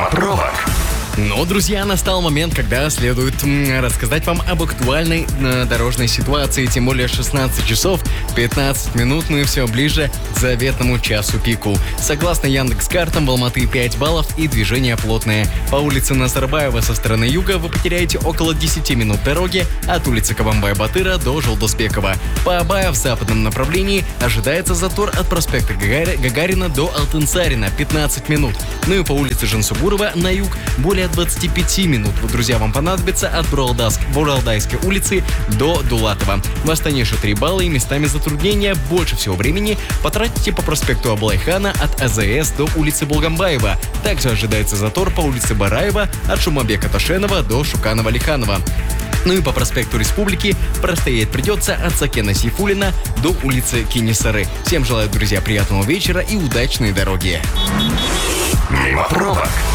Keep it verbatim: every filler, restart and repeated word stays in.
Мимо пробок. Ну, друзья, настал момент, когда следует м, рассказать вам об актуальной э, дорожной ситуации. Тем более шестнадцать часов пятнадцать минут, мы все ближе к заветному часу пику. Согласно Яндекс.Картам, в Алматы пять баллов и движение плотное. По улице Назарбаева со стороны юга вы потеряете около десять минут дороги от улицы Кабанбая-Батыра до Жолдосбекова. По Абая в западном направлении ожидается затор от проспекта Гагари- Гагарина до Алтынсарина пятнадцать минут. Ну и по улице Жансугурова на юг более двадцать пять минут, друзья, вам понадобится от Буралдаск, Буралдайской улицы до Дулатова. В Астане три балла и местами затруднения. Больше всего времени потратите по проспекту Аблайхана от АЗС до улицы Булгамбаева. Также ожидается затор по улице Бараева от Шумабека Ташенова до Шуканова-Лиханова. Ну и по проспекту Республики простоять придется от Сакена Сейфуллина до улицы Кинисары. Всем желаю, друзья, приятного вечера и удачной дороги. Мимо пробок.